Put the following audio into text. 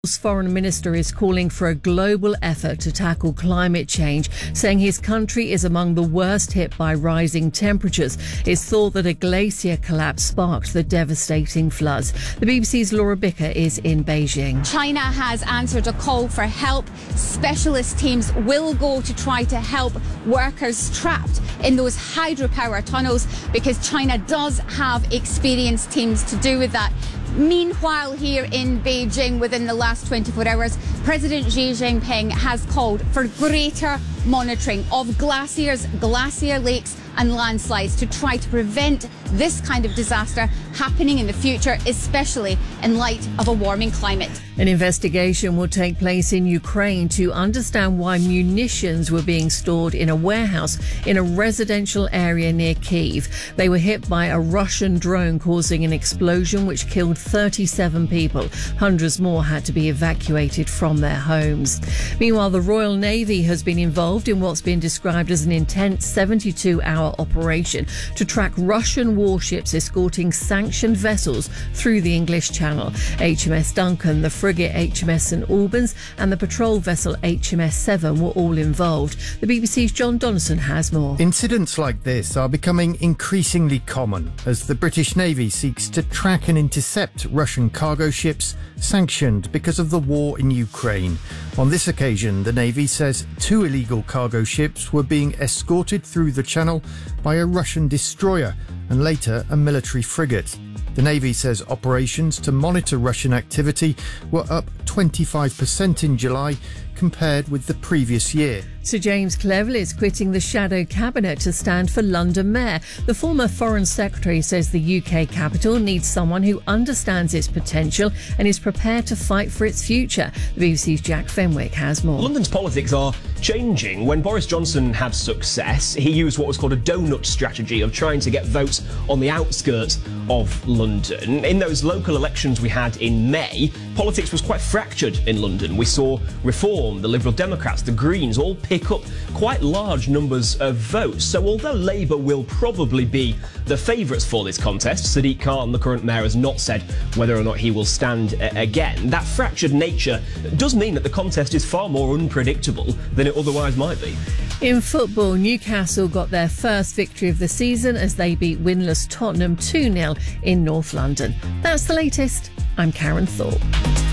Foreign minister is calling for a global effort to tackle climate change, saying his country is among the worst hit by rising temperatures. It's thought that a glacier collapse sparked the devastating floods. The BBC's Laura Bicker is in Beijing. China has answered a call for help. Specialist teams will go to try to help workers trapped in those hydropower tunnels because China does have experienced teams to do with that. Meanwhile, here in Beijing, within the last 24 hours, President Xi Jinping has called for greater monitoring of glaciers, glacier lakes and landslides to try to prevent this kind of disaster happening in the future, especially in light of a warming climate. An investigation will take place in Ukraine to understand why munitions were being stored in a warehouse in a residential area near Kyiv. They were hit by a Russian drone, causing an explosion which killed 37 people. Hundreds more had to be evacuated from their homes. Meanwhile, the Royal Navy has been involved in what's been described as an intense 72-hour operation to track Russian warships escorting sanctioned vessels through the English Channel. HMS Duncan, the frigate HMS St Albans and the patrol vessel HMS Severn were all involved. The BBC's John Donaldson has more. Incidents like this are becoming increasingly common as the British Navy seeks to track and intercept Russian cargo ships sanctioned because of the war in Ukraine. On this occasion, the Navy says 2 illegal cargo ships were being escorted through the Channel by a Russian destroyer and later a military frigate. The Navy says operations to monitor Russian activity were up 25% in July compared with the previous year. Sir James Cleverly is quitting the shadow cabinet to stand for London Mayor. The former Foreign Secretary says the UK capital needs someone who understands its potential and is prepared to fight for its future. The BBC's Jack Fenwick has more. London's politics are changing. When Boris Johnson had success, he used what was called a donut strategy of trying to get votes on the outskirts of London. In those local elections we had in May, politics was quite fractured in London. We saw Reform, the Liberal Democrats, the Greens all pick up quite large numbers of votes. So although Labour will probably be the favourites for this contest, Sadiq Khan, the current mayor, has not said whether or not he will stand again. That fractured nature does mean that the contest is far more unpredictable than it otherwise might be. In football, Newcastle got their first victory of the season as they beat winless Tottenham 2-0 in North London. That's the latest. I'm Karen Thorpe.